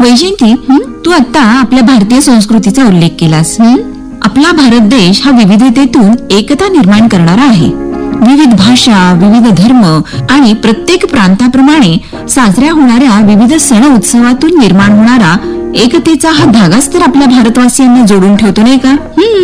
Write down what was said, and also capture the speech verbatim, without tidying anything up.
वैजयंती, तू आता आपल्या भारतीय संस्कृतीचा उल्लेख केलास. आपला भारत देश हा विविधतेतून एकता निर्माण करणारा आहे. विविध भाषा, विविध धर्म आणि प्रत्येक प्रांताप्रमाणे साजऱ्या होणाऱ्या विविध सण उत्सवातून निर्माण होणारा एकतेचा हा धागाच तर आपल्या भारतवासियांना जोडून ठेवतो, नाही का?